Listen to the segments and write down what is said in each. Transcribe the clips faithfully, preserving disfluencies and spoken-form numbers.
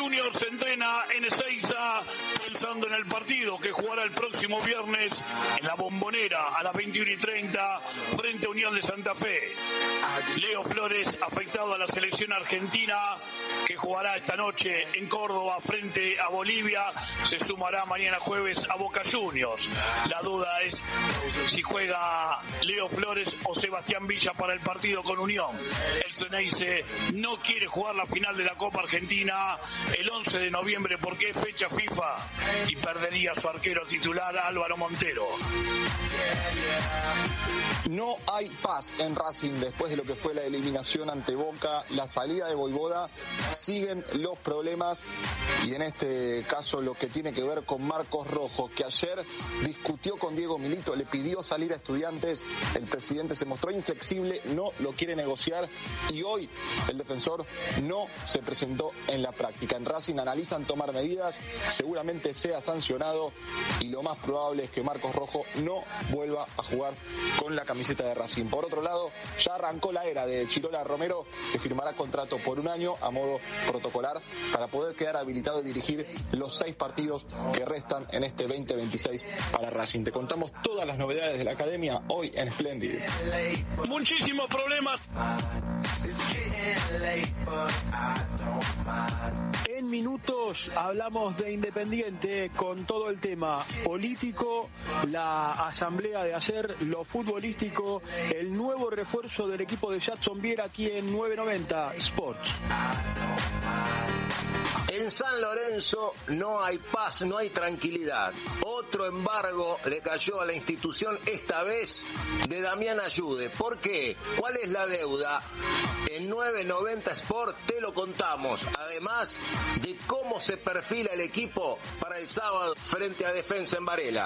Juniors se entrena en Ezeiza pensando en el partido que jugará el próximo viernes en la Bombonera a las veintiuna y treinta frente a Unión de Santa Fe. Leo Flores, afectado a la selección argentina, que jugará esta noche en Córdoba frente a Bolivia, se sumará mañana jueves a Boca Juniors. La duda es si juega Leo Flores o Sebastián Villa para el partido con Unión. El Ceneice no quiere jugar la final de la Copa Argentina el once de noviembre porque es fecha FIFA y perdería su arquero titular Álvaro Montero. No hay paz en Racing después de lo que fue la eliminación ante Boca, la salida de Vojvoda, siguen los problemas y en este caso lo que tiene que ver con Marcos Rojo, que ayer discutió con Diego Milito, le pidió salir a Estudiantes, el presidente se mostró inflexible, no lo quiere negociar y hoy el defensor no se presentó en la práctica. En Racing analizan tomar medidas, seguramente sea sancionado y lo más probable es que Marcos Rojo no vuelva a jugar con la camiseta de Racing. Por otro lado, ya arrancó la era de Chirola Romero, que firmará contrato por un año a modo protocolar para poder quedar habilitado y dirigir los seis partidos que restan en este veinte veintiséis para Racing. Te contamos todas las novedades de la academia hoy en Splendid. Muchísimos problemas. En minutos hablamos de Independiente con todo el tema político, la asamblea de ayer, lo futbolístico, el nuevo refuerzo del equipo de Jackson Viera aquí en nueve noventa Sports. En San Lorenzo no hay paz, no hay tranquilidad. Otro embargo le cayó a la institución, esta vez de Damián Ayude. ¿Por qué? ¿Cuál es la deuda? En nueve noventa Sport te lo contamos. Además de cómo se perfila el equipo para el sábado frente a Defensa en Varela.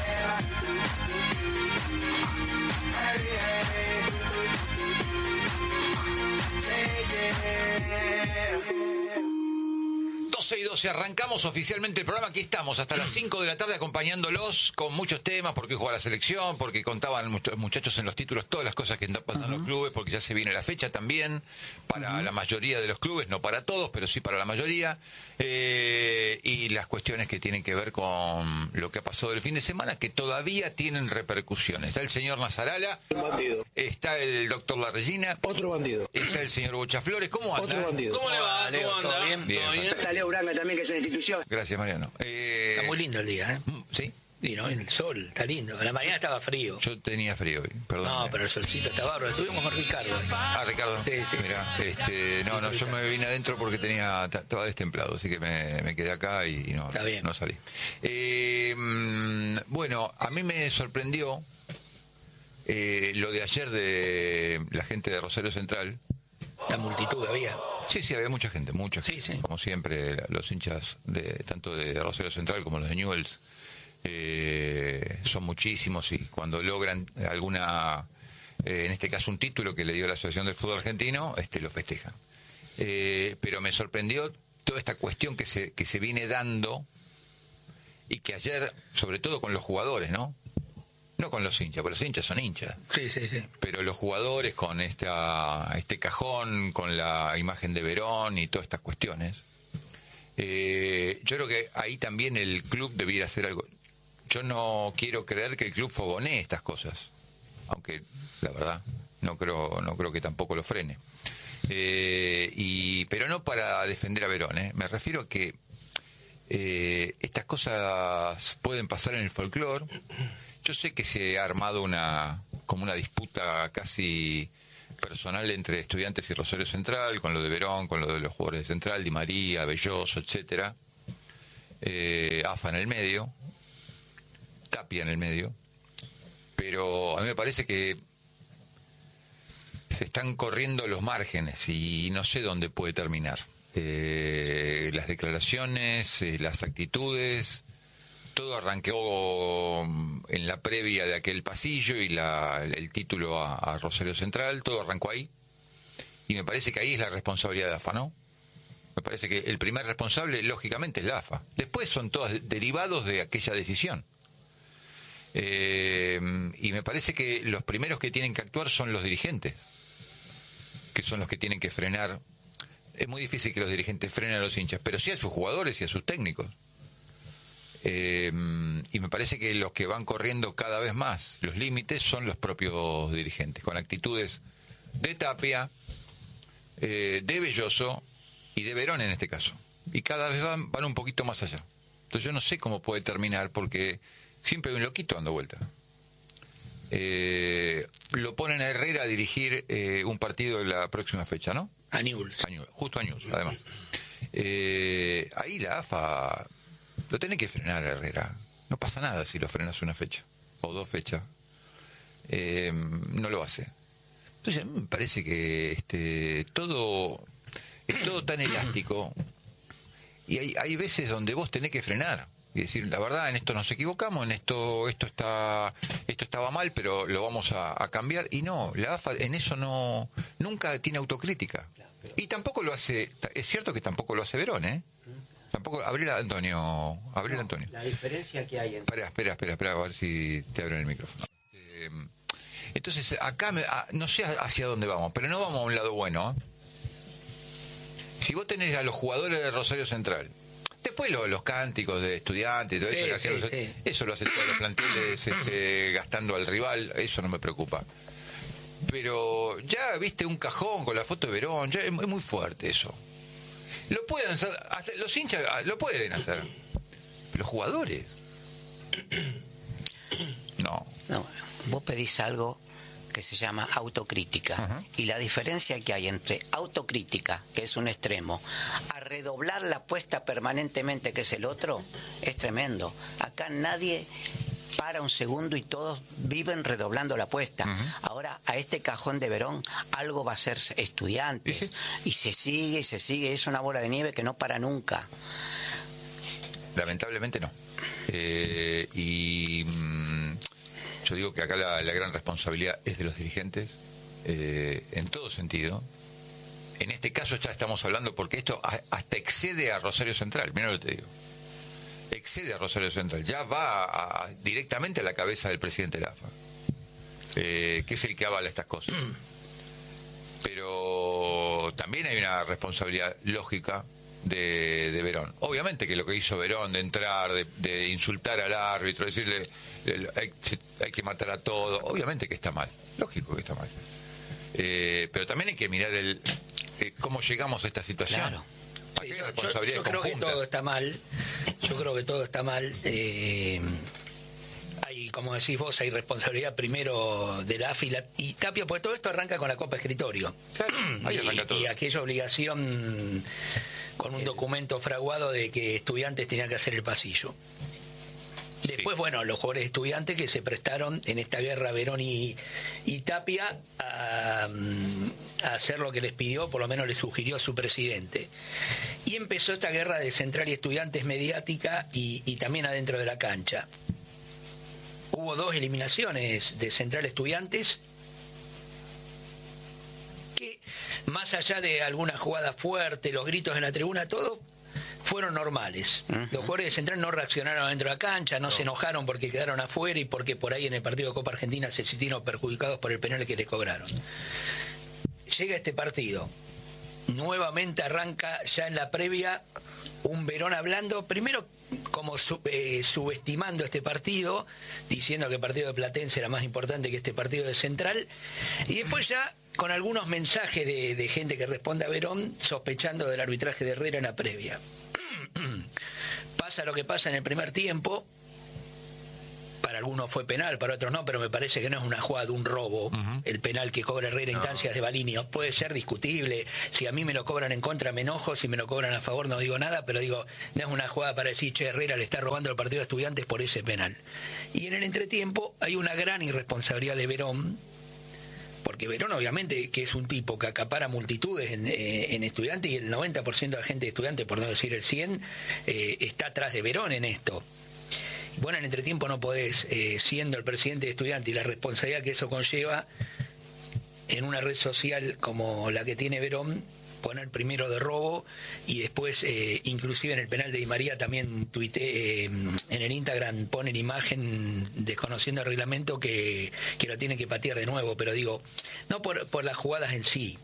doce y doce, arrancamos oficialmente el programa. Aquí estamos hasta las cinco de la tarde acompañándolos con muchos temas, porque juega la selección, porque contaban los muchachos en los títulos todas las cosas que están pasando uh-huh. en los clubes, porque ya se viene la fecha también para uh-huh. la mayoría de los clubes, no para todos, pero sí para la mayoría, eh, y las cuestiones que tienen que ver con lo que ha pasado el fin de semana, que todavía tienen repercusiones. Está el señor Nazarala, bandido. Está el doctor La Regina, otro bandido. Está el señor Bocha Flores. ¿Cómo anda? Otro bandido. ¿Cómo le va? Leo, ¿Cómo anda? ¿todo bien? Bien. ¿Todo bien? Está Leo Uranga también, que es una institución. Gracias, Mariano. Eh... Está muy lindo el día, ¿eh? Sí. Sí, ¿no? El sol, está lindo. A la mañana estaba frío. Yo tenía frío hoy, perdón. No, pero el solcito está bárbaro. Estuvimos con Ricardo. Ah, Ricardo. Sí, sí. Mira, este, no, no, yo me vine adentro porque tenía, estaba destemplado, así que me, me quedé acá y, y no, está bien. no salí. Eh, bueno, a mí me sorprendió eh, lo de ayer de la gente de Rosario Central. La multitud había. Sí, sí, había mucha gente, mucha gente. Sí, sí. Como siempre, los hinchas de tanto de Rosario Central como los de Newell's eh, son muchísimos y cuando logran alguna, eh, en este caso un título que le dio la Asociación del Fútbol Argentino, este lo festejan. Eh, pero me sorprendió toda esta cuestión que se que se viene dando y que ayer, sobre todo con los jugadores, ¿no? No con los hinchas, porque los hinchas son hinchas. Sí, sí, sí. Pero los jugadores con esta este cajón, con la imagen de Verón y todas estas cuestiones. Eh, yo creo que ahí también el club debiera hacer algo. Yo no quiero creer que el club fogonee estas cosas, aunque la verdad no creo no creo que tampoco lo frene. Eh, y pero no para defender a Verón, ¿eh? Me refiero a que eh, estas cosas pueden pasar en el folclore. Yo sé que se ha armado una como una disputa casi personal entre Estudiantes y Rosario Central, con lo de Verón, con lo de los jugadores de Central, Di María, Belloso, etcétera. Eh, A F A en el medio, Tapia en el medio. Pero a mí me parece que se están corriendo los márgenes y no sé dónde puede terminar. Eh, las declaraciones, eh, las actitudes... Todo arrancó en la previa de aquel pasillo y la, el título a, a Rosario Central, todo arrancó ahí. Y me parece que ahí es la responsabilidad de A F A, ¿no? Me parece que el primer responsable, lógicamente, es la A F A. Después son todos derivados de aquella decisión. Eh, y me parece que los primeros que tienen que actuar son los dirigentes, que son los que tienen que frenar es muy difícil que los dirigentes frenen a los hinchas, pero sí a sus jugadores y a sus técnicos. Eh, y me parece que los que van corriendo cada vez más los límites son los propios dirigentes, con actitudes de Tapia, eh, de Belloso y de Verón en este caso. Y cada vez van, van un poquito más allá. Entonces yo no sé cómo puede terminar, porque siempre hay un loquito dando vuelta. Eh, lo ponen a Herrera a dirigir eh, un partido en la próxima fecha, ¿no? A Newell's. A Newell's, justo a Newell's, además. Eh, ahí la A F A lo tiene que frenar a Herrera. No pasa nada si lo frenas una fecha o dos fechas. Eh, no lo hace. Entonces a mí me parece que este todo es todo tan elástico y hay, hay veces donde vos tenés que frenar y decir, la verdad, en esto nos equivocamos, en esto esto está esto estaba mal, pero lo vamos a, a cambiar. Y no, la A F A en eso no nunca tiene autocrítica. Y tampoco lo hace, es cierto que tampoco lo hace Verón, ¿eh? Tampoco, abrila Antonio, abrila no, Antonio. La diferencia que hay entre... Espera, espera, espera, espera, a ver si te abren el micrófono. Eh, entonces, acá me, a, no sé hacia dónde vamos, pero no vamos a un lado bueno, ¿eh? Si vos tenés a los jugadores de Rosario Central, después lo, los cánticos de estudiantes, todo sí, eso, sí, los, sí. eso lo hacen todos los planteles este, gastando al rival, eso no me preocupa. Pero ya viste un cajón con la foto de Verón, ya es, es muy fuerte eso. Lo pueden hacer, hasta los hinchas lo pueden hacer, pero los jugadores no. No, vos pedís algo que se llama autocrítica. Uh-huh. Y la diferencia que hay entre autocrítica, que es un extremo, a redoblar la apuesta permanentemente, que es el otro, es tremendo. Acá nadie para un segundo y todos viven redoblando la apuesta. Uh-huh. Ahora, a este cajón de Verón algo va a ser Estudiantes. ¿Sí? Y se sigue, y se sigue. Es una bola de nieve que no para nunca. Lamentablemente no. Eh, y... Mmm... Yo digo que acá la, la gran responsabilidad es de los dirigentes, eh, en todo sentido. En este caso ya estamos hablando porque esto a, hasta excede a Rosario Central, mira lo que te digo. Excede a Rosario Central, ya va a, a, directamente a la cabeza del presidente de la A F A, eh, que es el que avala estas cosas. Pero también hay una responsabilidad lógica de, de Verón. Obviamente que lo que hizo Verón de entrar, de, de insultar al árbitro, decirle hay, hay que matar a todo, obviamente que está mal, lógico que está mal. Eh, pero también hay que mirar el eh, cómo llegamos a esta situación. Claro. Sí, yo, yo, yo creo que todo está mal. Yo creo que todo está mal. Eh, hay, como decís vos, hay responsabilidad primero de la A F I la, y Tapia, porque todo esto arranca con la Copa Escritorio. Claro, ahí arranca y, todo. Y aquella obligación con un documento fraguado de que Estudiantes tenían que hacer el pasillo. Después, sí. Bueno, los jugadores Estudiantes que se prestaron en esta guerra Verón y, y Tapia a, a hacer lo que les pidió, por lo menos les sugirió su presidente. Y empezó esta guerra de Central y Estudiantes mediática y, y también adentro de la cancha. Hubo dos eliminaciones de Central Estudiantes que, más allá de alguna jugada fuerte, los gritos en la tribuna, todo fueron normales. Uh-huh. Los jugadores de Central no reaccionaron dentro de la cancha, no, no se enojaron porque quedaron afuera y porque por ahí en el partido de Copa Argentina se sintieron perjudicados por el penal que les cobraron. Llega este partido, nuevamente arranca ya en la previa un Verón hablando, primero como su, eh, subestimando este partido, diciendo que el partido de Platense era más importante que este partido de Central, y después ya con algunos mensajes de, de gente que responde a Verón, sospechando del arbitraje de Herrera en la previa. Pasa lo que pasa en el primer tiempo. Para algunos fue penal, para otros no, pero me parece que no es una jugada de un robo. Uh-huh. El penal que cobra Herrera en no. instancias de Balinio puede ser discutible. Si a mí me lo cobran en contra me enojo, si me lo cobran a favor no digo nada, pero digo, no es una jugada para decir, che, Herrera le está robando el partido de Estudiantes por ese penal. Y en el entretiempo hay una gran irresponsabilidad de Verón, porque Verón obviamente que es un tipo que acapara multitudes en, eh, en Estudiantes, y el noventa por ciento de la gente de Estudiantes, por no decir el cien por ciento, eh, está atrás de Verón en esto. Bueno, en entretiempo no podés, eh, siendo el presidente de Estudiantes y la responsabilidad que eso conlleva, en una red social como la que tiene Verón, poner primero de robo y después, eh, inclusive en el penal de Di María también tuite, eh, en el Instagram ponen imagen desconociendo el reglamento que, que lo tienen que patear de nuevo, pero digo, no por, por las jugadas en sí,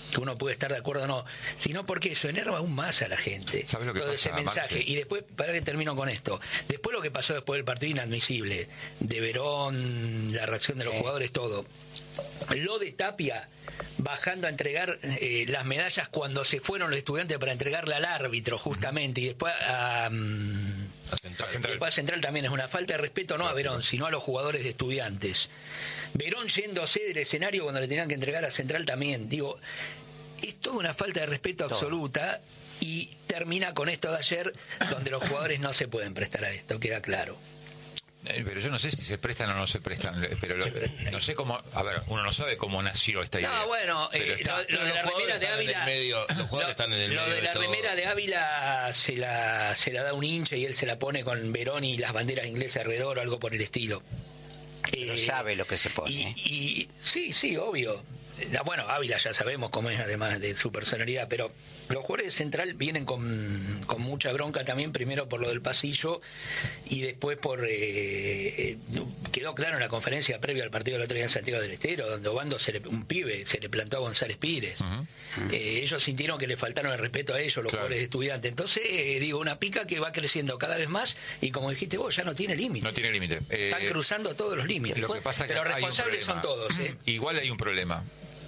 que uno puede estar de acuerdo o no, sino porque eso enerva aún más a la gente. ¿Sabes lo que todo pasa, ese mensaje? Marce? Y después, para que termino con esto, después lo que pasó después del partido, inadmisible, de Verón, la reacción de los Sí. jugadores, todo. Lo de Tapia bajando a entregar eh, las medallas cuando se fueron los estudiantes para entregarle al árbitro, justamente, y después a... Um, A Central. Después a Central también es una falta de respeto, no a Verón, sino a los jugadores de Estudiantes. Verón yéndose del escenario cuando le tenían que entregar a Central también. Digo, es toda una falta de respeto Todo. absoluta, y termina con esto de ayer, donde los jugadores no se pueden prestar a esto, queda claro. Eh, Pero yo no sé si se prestan o no se prestan, pero lo- Se prestan. no sé cómo, a ver, uno no sabe cómo nació esta idea. No, bueno, Pero eh, está- lo, lo Pero de los la remera jugadores de están en el Ávila... medio, los jugadores lo- están en el lo medio de la todo. remera de Ávila se la, se la da un hincha y él se la pone con Verón y las banderas inglesas alrededor o algo por el estilo. Pero Eh, sabe lo que se pone. Y, ¿eh? y- sí, sí, obvio. Ah, Bueno, Ávila ya sabemos cómo es, además de su personalidad, pero los jugadores de Central vienen con, con mucha bronca también, primero por lo del pasillo y después por... eh, eh, quedó claro en la conferencia previa al partido del otro día en Santiago del Estero, donde Obando, se le, un pibe, se le plantó a González Pires. Eh, ellos sintieron que le faltaron el respeto a ellos, los Claro. jugadores de Estudiantes. Entonces, eh, digo, una pica que va creciendo cada vez más y, como dijiste vos, ya no tiene límite. No tiene límite. Eh, Están cruzando todos los límites. Lo que pasa es que pero hay un responsables son problema. todos. ¿eh? Igual hay un problema.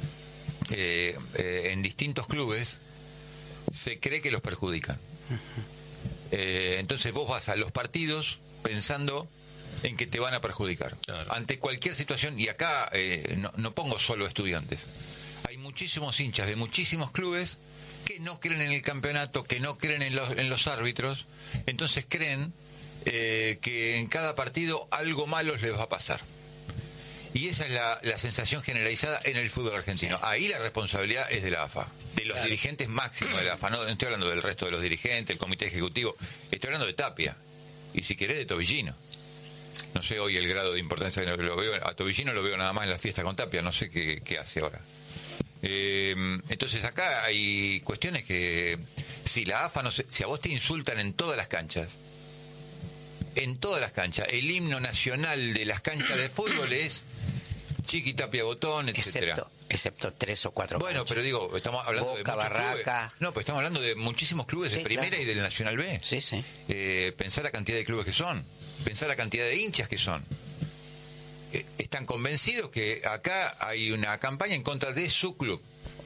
Eh, eh, en distintos clubes se cree que los perjudican. Eh, entonces vos vas a los partidos pensando en que te van a perjudicar. Claro. Ante cualquier situación, y acá eh, no, no pongo solo estudiantes, hay muchísimos hinchas de muchísimos clubes que no creen en el campeonato, que no creen en los, en los árbitros, entonces creen eh, que en cada partido algo malo les va a pasar. Y esa es la, la sensación generalizada en el fútbol argentino. Ahí la responsabilidad es de la A F A, de los Claro. dirigentes máximos de la A F A. No estoy hablando del resto de los dirigentes, el comité ejecutivo, estoy hablando de Tapia. Y si querés, de Tobillino. No sé hoy el grado de importancia que lo veo. A Tobillino lo veo nada más en la fiesta con Tapia, no sé qué, qué hace ahora. Eh, entonces acá hay cuestiones que si la A F A, no sé, si a vos te insultan en todas las canchas, en todas las canchas, el himno nacional de las canchas de fútbol es Chiqui, Tapia, Botón, etcétera. Excepto, excepto tres o cuatro Bueno, canchas. pero digo, estamos hablando Boca, de muchos Barraca. clubes. No, pues estamos hablando de muchísimos clubes de Sí, primera claro. y del Nacional B. Sí, sí. Eh, pensar la cantidad de clubes que son, pensar la cantidad de hinchas que son. Eh, están convencidos que acá hay una campaña en contra de su club.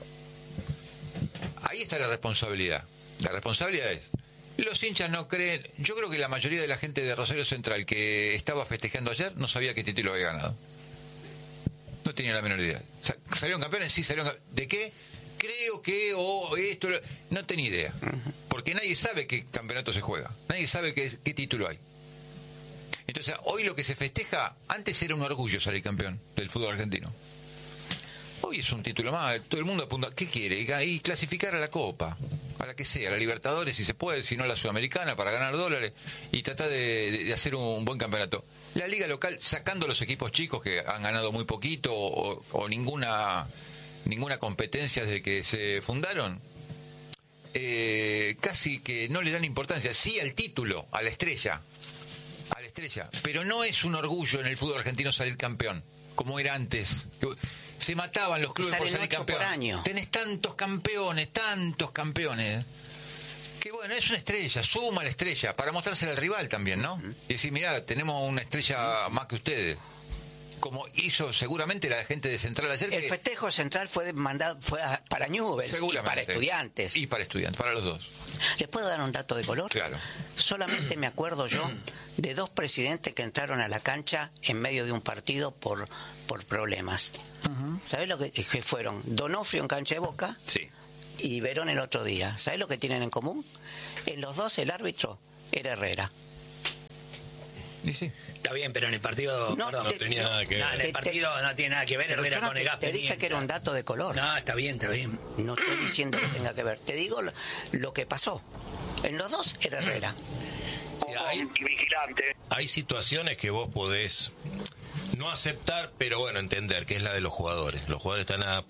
Ahí está la responsabilidad. La responsabilidad es, los hinchas no creen. Yo creo que la mayoría de la gente de Rosario Central que estaba festejando ayer no sabía qué título había ganado. No tenía la menor idea. Sa- ¿Salieron campeones? Sí, salieron campeones. ¿De qué? Creo que, o esto, lo- no tenía idea. Porque nadie sabe qué campeonato se juega. Nadie sabe qué, qué título hay. Entonces, hoy lo que se festeja, antes era un orgullo salir campeón del fútbol argentino. Hoy es un título más, todo el mundo apunta, ¿qué quiere? Y, y clasificar a la Copa, a la que sea, a la Libertadores si se puede, si no a la Sudamericana para ganar dólares y tratar de, de- de hacer un buen campeonato. La liga local, sacando los equipos chicos que han ganado muy poquito o, o ninguna ninguna competencia desde que se fundaron, eh, casi que no le dan importancia, sí al título, a la estrella, a la estrella, pero no es un orgullo en el fútbol argentino salir campeón, como era antes. Se mataban los clubes por Salen salir ocho campeón. por año. Tenés tantos campeones, tantos campeones, que bueno, es una estrella, suma la estrella, para mostrársela al rival también, ¿no? Y decir, mirá, tenemos una estrella más que ustedes. Como hizo seguramente la gente de Central ayer. El que, festejo central fue mandado fue a- para Newell's y seguramente. para estudiantes. Y para estudiantes, para los dos. ¿Les puedo dar un dato de color? Claro. Solamente me acuerdo yo de dos presidentes que entraron a la cancha en medio de un partido por, por problemas. ¿Sabés lo que, que fueron? Donofrio en cancha de Boca Sí. y Verón el otro día. ¿Sabés lo que tienen en común? En los dos el árbitro era Herrera. Y sí. Está bien, pero en el partido... No, perdón, te- tenía nada que ver. no, en Te- el te- partido no tiene nada que ver Pero Herrera yo no con el te, gas te dije pimienta. que era un dato de color. No, está bien, está bien. No estoy diciendo que tenga que ver. Te digo lo, lo que pasó. En los dos era Herrera. Sí, hay, Vigilante. hay situaciones que vos podés no aceptar, pero bueno, entender que es la de los jugadores. Los jugadores están a-